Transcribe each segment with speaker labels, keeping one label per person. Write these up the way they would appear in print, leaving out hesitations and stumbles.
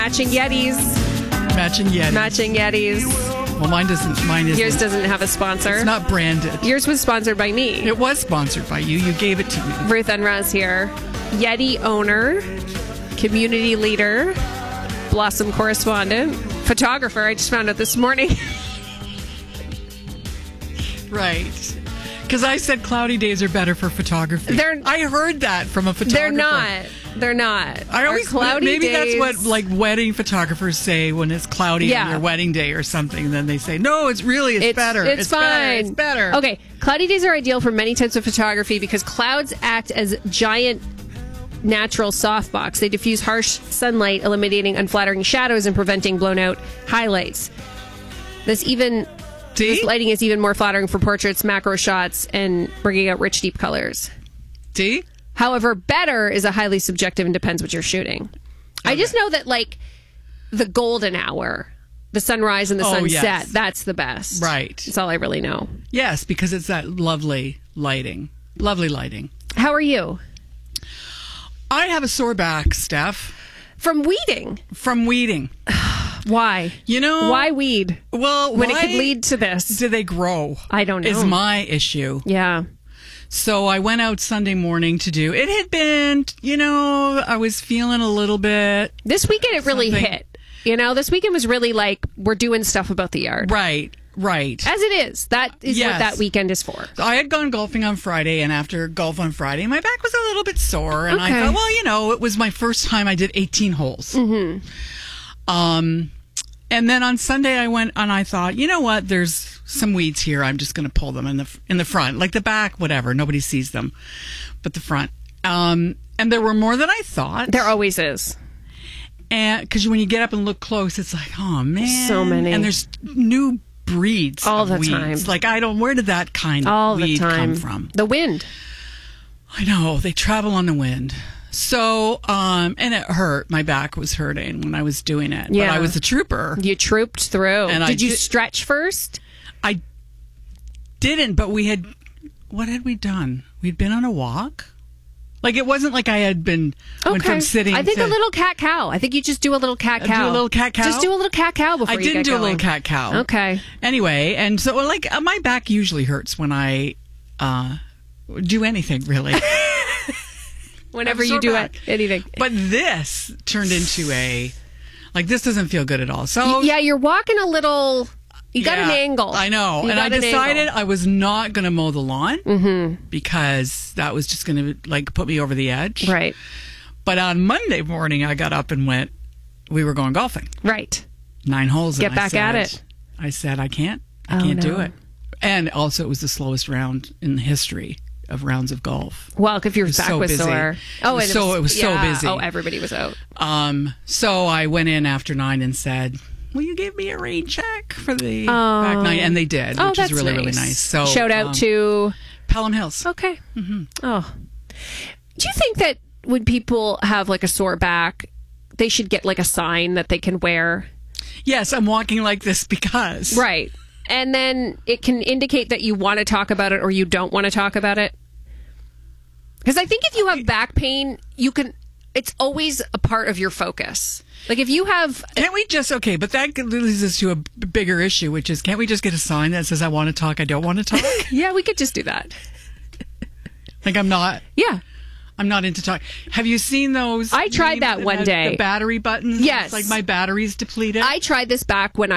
Speaker 1: Matching Yetis.
Speaker 2: Matching Yetis.
Speaker 1: Matching Yetis.
Speaker 2: Well, mine doesn't. Mine isn't.
Speaker 1: Yours doesn't have a sponsor.
Speaker 2: It's not branded.
Speaker 1: Yours was sponsored by me.
Speaker 2: It was sponsored by you. You gave it to me.
Speaker 1: Ruth Unraz here. Yeti owner, community leader, Blossom correspondent, photographer. I just found out this morning.
Speaker 2: Right. Because I said cloudy days are better for photography. I heard that from a photographer.
Speaker 1: They're not.
Speaker 2: I always
Speaker 1: cloudy
Speaker 2: maybe
Speaker 1: days.
Speaker 2: that's what like wedding photographers say when it's cloudy on their wedding day or something. Then they say, "No, it's better.
Speaker 1: It's fine.
Speaker 2: Better. It's better."
Speaker 1: Okay, cloudy days are ideal for many types of photography because clouds act as giant natural softbox. They diffuse harsh sunlight, eliminating unflattering shadows and preventing blown out highlights. This lighting is even more flattering for portraits, macro shots, and bringing out rich, deep colors.
Speaker 2: See?
Speaker 1: However, better is a highly subjective and depends what you're shooting. Okay. I just know that, like, the golden hour, the sunrise and the sunset, that's the best.
Speaker 2: Right.
Speaker 1: That's all I really know.
Speaker 2: Yes, because it's that lovely lighting. Lovely lighting.
Speaker 1: How are you?
Speaker 2: I have a sore back, Steph.
Speaker 1: From weeding?
Speaker 2: From weeding.
Speaker 1: Why?
Speaker 2: Why
Speaker 1: weed?
Speaker 2: Well,
Speaker 1: when it could lead to this.
Speaker 2: Do they grow?
Speaker 1: I don't know.
Speaker 2: Is my issue.
Speaker 1: Yeah.
Speaker 2: So I went out Sunday morning to do. It had been, I was feeling a little bit.
Speaker 1: This weekend it really hit. This weekend was really like we're doing stuff about the yard.
Speaker 2: Right. As
Speaker 1: it is. That is what that weekend is for.
Speaker 2: So I had gone golfing on Friday, and after golf on Friday, my back was a little bit sore, and I thought, well, it was my first time I did 18 holes.
Speaker 1: Mm-hmm.
Speaker 2: And then on Sunday I went and I thought, you know what? There's some weeds here. I'm just going to pull them in the front, like the back, whatever. Nobody sees them, but the front. And there were more than I thought.
Speaker 1: There always is.
Speaker 2: And because when you get up and look close, it's like, oh man,
Speaker 1: so many.
Speaker 2: And there's new breeds
Speaker 1: all
Speaker 2: of
Speaker 1: the
Speaker 2: weeds.
Speaker 1: time.
Speaker 2: Like where did that kind
Speaker 1: all
Speaker 2: of weed
Speaker 1: the time.
Speaker 2: come from?
Speaker 1: The wind.
Speaker 2: I know they travel on the wind. So, and it hurt. My back was hurting when I was doing it.
Speaker 1: Yeah.
Speaker 2: But I was a trooper.
Speaker 1: You trooped through.
Speaker 2: And
Speaker 1: did you stretch first?
Speaker 2: I didn't, but what had we done? We'd been on a walk. Like, it wasn't like I had went from sitting
Speaker 1: I think a little cat-cow. I think you just do a little cat-cow.
Speaker 2: Do a little cat-cow?
Speaker 1: Just do a little cat-cow before you get going.
Speaker 2: I didn't do a little cat-cow.
Speaker 1: Okay.
Speaker 2: Anyway, and so, like, my back usually hurts when I do anything, really.
Speaker 1: Whenever you do anything.
Speaker 2: But this turned into this doesn't feel good at all. So
Speaker 1: yeah, you're walking a little. You got an angle.
Speaker 2: I know. And I decided I was not going to mow the lawn because that was just going to put me over the edge.
Speaker 1: Right.
Speaker 2: But on Monday morning, I got up and we were going golfing.
Speaker 1: Right.
Speaker 2: 9 holes.
Speaker 1: Get back at it.
Speaker 2: I said, I can't do it. And also, it was the slowest round in the history of rounds of golf.
Speaker 1: Well, if your back was sore.
Speaker 2: Oh, it was so busy.
Speaker 1: Oh, everybody was out.
Speaker 2: So I went in after 9 and said, will you give me a rain check for the back 9? And they did, which is really, really nice. So
Speaker 1: shout out to
Speaker 2: Pelham Hills.
Speaker 1: Okay. Mm-hmm. Oh. Do you think that when people have a sore back, they should get a sign that they can wear?
Speaker 2: Yes, I'm walking like this because.
Speaker 1: Right. And then it can indicate that you want to talk about it or you don't want to talk about it. Because I think if you have back pain, it's always a part of your focus. Like if you have...
Speaker 2: Can't we just... Okay, but that leads us to a bigger issue, which is, can't we just get a sign that says, I want to talk, I don't want to talk?
Speaker 1: Yeah, we could just do that.
Speaker 2: I'm not...
Speaker 1: Yeah.
Speaker 2: I'm not into talk. Have you seen those?
Speaker 1: I tried that one day.
Speaker 2: The battery buttons?
Speaker 1: Yes.
Speaker 2: It's my battery's depleted.
Speaker 1: I tried this back when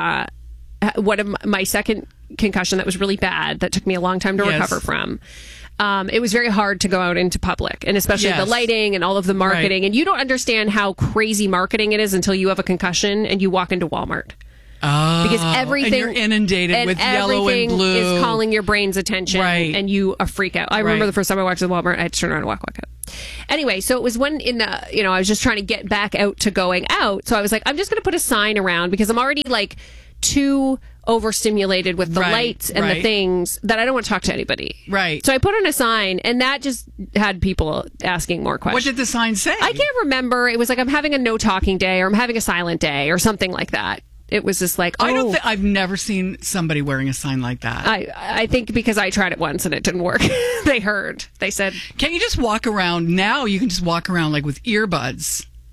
Speaker 1: one of my second concussion that was really bad, that took me a long time to recover from. It was very hard to go out into public, and especially the lighting and all of the marketing. Right. And you don't understand how crazy marketing it is until you have a concussion and you walk into Walmart.
Speaker 2: Oh,
Speaker 1: because everything,
Speaker 2: and you're inundated with yellow and blue,
Speaker 1: is calling your brain's attention, and you freak out. I remember the first time I walked to the Walmart, I had to turn around and walk out. Anyway, so it was when I was just trying to get back out to going out. So I was like, I'm just going to put a sign around because I'm already too overstimulated with the lights and the things that I don't want to talk to anybody.
Speaker 2: Right.
Speaker 1: So I put on a sign, and that just had people asking more questions.
Speaker 2: What did the sign say?
Speaker 1: I can't remember. It was I'm having a no talking day, or I'm having a silent day, or something like that. It was just
Speaker 2: I've never seen somebody wearing a sign like that.
Speaker 1: I think because I tried it once and it didn't work. They said,
Speaker 2: can't you just walk around? Now you can just walk around with earbuds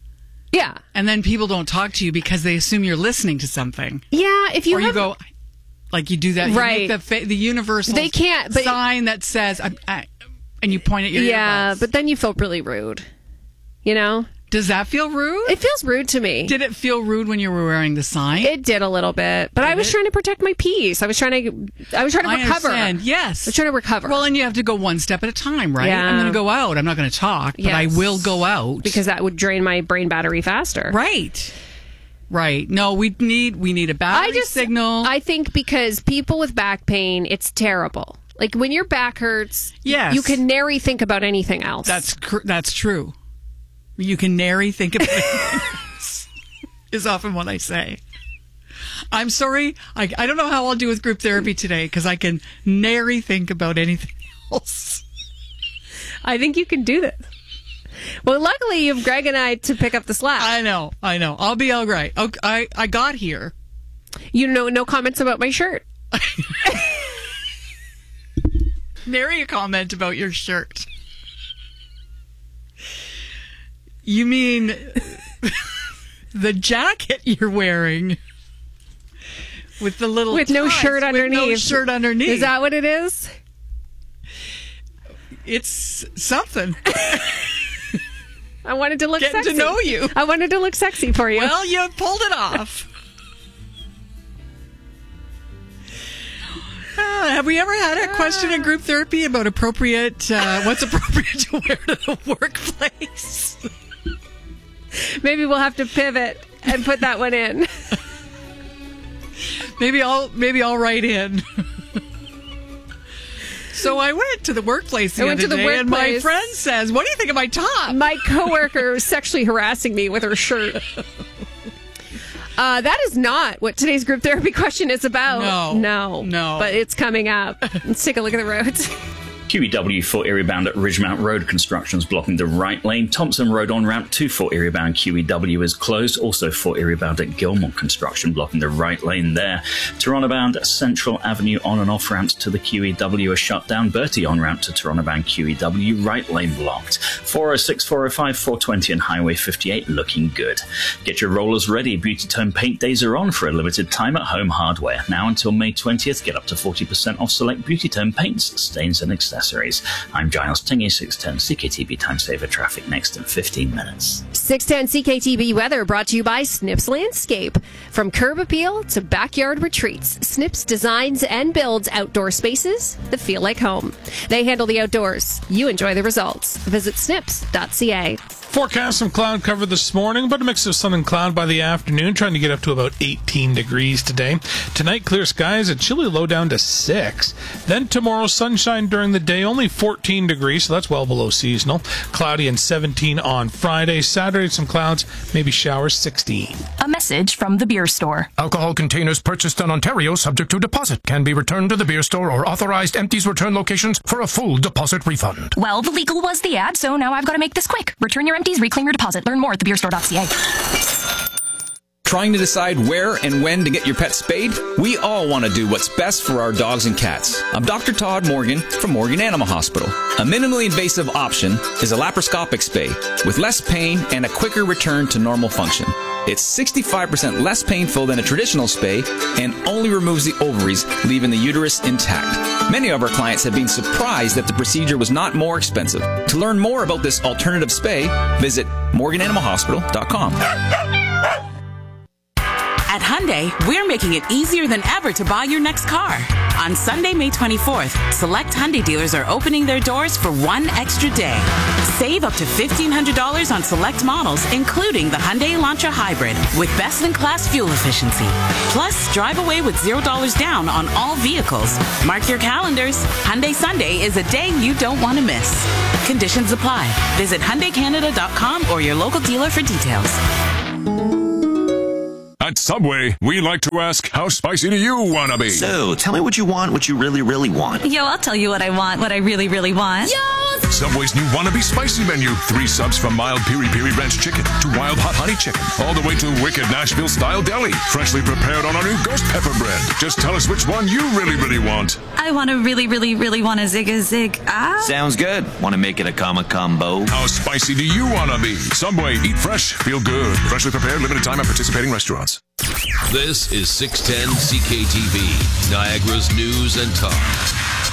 Speaker 1: Yeah.
Speaker 2: And then people don't talk to you because they assume you're listening to something.
Speaker 1: Yeah, if you
Speaker 2: Or you go, like you do that.
Speaker 1: Right.
Speaker 2: You make the universal
Speaker 1: They can't, but
Speaker 2: sign that says, and you point at your earbuds.
Speaker 1: But then you feel really rude. You know?
Speaker 2: Does that feel rude?
Speaker 1: It feels rude to me.
Speaker 2: Did it feel rude when you were wearing the sign?
Speaker 1: It did a little bit, but I was trying to protect my peace. I was trying to recover.
Speaker 2: Understand. Yes.
Speaker 1: I was trying to recover.
Speaker 2: Well, and you have to go one step at a time, right?
Speaker 1: Yeah.
Speaker 2: I'm going to go out. I'm not going to talk, but I will go out
Speaker 1: because that would drain my brain battery faster.
Speaker 2: Right. No, we need a battery signal.
Speaker 1: I think because people with back pain, it's terrible. Like when your back hurts, you can nary think about anything else.
Speaker 2: That's true. You can nary think about it, is often what I say. I'm sorry. I don't know how I'll do with group therapy today because I can nary think about anything else.
Speaker 1: I think you can do this. Well, luckily you have Greg and I to pick up the slack.
Speaker 2: I know. I'll be all right. Okay, I got here.
Speaker 1: You know, no comments about my shirt.
Speaker 2: Nary a comment about your shirt. You mean the jacket you're wearing with the little
Speaker 1: no shirt underneath?
Speaker 2: With no shirt underneath.
Speaker 1: Is that what it is?
Speaker 2: It's something.
Speaker 1: I wanted to look sexy.
Speaker 2: Getting to know you.
Speaker 1: I wanted to look sexy for you.
Speaker 2: Well, you pulled it off. Have we ever had a question in group therapy about what's appropriate to wear to the workplace?
Speaker 1: Maybe we'll have to pivot and put that one in.
Speaker 2: Maybe I'll write in. So I went to the workplace the other day, and my friend says, "What do you think of my top?"
Speaker 1: My coworker was sexually harassing me with her shirt. That is not what today's group therapy question is about. No. But it's coming up. Let's take a look at the roads.
Speaker 3: QEW 4 area bound at Ridgemount Road. Construction's blocking the right lane. Thompson Road on ramp 2 4 area bound QEW is closed. Also 4 area bound at Gilmore. Construction blocking the right lane there. Toronto bound Central Avenue on and off ramps to the QEW are shut down. Bertie on ramp to Toronto bound QEW, right lane blocked. 406, 405, 420 and Highway 58 looking good. Get your rollers ready. Beauty Tone Paint Days are on for a limited time at Home Hardware. Now until May 20th, get up to 40% off select Beauty Tone paints, stains and accessories. I'm Giles Tingy, 610 CKTB Time Saver traffic next in 15 minutes.
Speaker 1: 610 CKTB weather brought to you by Snips Landscape. From curb appeal to backyard retreats, Snips designs and builds outdoor spaces that feel like home. They handle the outdoors. You enjoy the results. Visit snips.ca.
Speaker 4: Forecast some cloud cover this morning, but a mix of sun and cloud by the afternoon, trying to get up to about 18 degrees today. Tonight, clear skies, a chilly low down to 6. Then tomorrow, sunshine during the day, only 14 degrees, so that's well below seasonal. Cloudy and 17 on Friday. Saturday, some clouds, maybe showers, 16.
Speaker 5: A message from the beer store.
Speaker 6: Alcohol containers purchased in Ontario subject to deposit can be returned to the beer store or authorized empties return locations for a full deposit refund.
Speaker 5: Well, the legal was the ad, so now I've got to make this quick. Return your empties, reclaim your deposit. Learn more at thebeerstore.ca.
Speaker 7: Trying to decide where and when to get your pet spayed? We all want to do what's best for our dogs and cats. I'm Dr. Todd Morgan from Morgan Animal Hospital. A minimally invasive option is a laparoscopic spay with less pain and a quicker return to normal function. It's 65% less painful than a traditional spay and only removes the ovaries, leaving the uterus intact. Many of our clients have been surprised that the procedure was not more expensive. To learn more about this alternative spay, visit morgananimalhospital.com.
Speaker 8: At Hyundai, we're making it easier than ever to buy your next car. On Sunday, May 24th, select Hyundai dealers are opening their doors for one extra day. Save up to $1,500 on select models, including the Hyundai Elantra Hybrid, with best-in-class fuel efficiency. Plus, drive away with $0 down on all vehicles. Mark your calendars. Hyundai Sunday is a day you don't want to miss. Conditions apply. Visit HyundaiCanada.com or your local dealer for details.
Speaker 9: At Subway, we like to ask, how spicy do you want to be?
Speaker 10: So, tell me what you want, what you really, really want.
Speaker 11: Yo, I'll tell you what I want, what I really, really want.
Speaker 12: Yo,
Speaker 9: Subway's new wannabe spicy menu. 3 subs from mild piri-piri ranch chicken to wild hot honey chicken, all the way to wicked Nashville-style deli. Freshly prepared on our new ghost pepper bread. Just tell us which one you really, really want.
Speaker 10: I want to really want a zig.
Speaker 11: Sounds good. Want to make it a combo?
Speaker 9: How spicy do you want to be? Subway, eat fresh, feel good. Freshly prepared, limited time at participating restaurants.
Speaker 12: This is 610 CKTV, Niagara's News and Talk.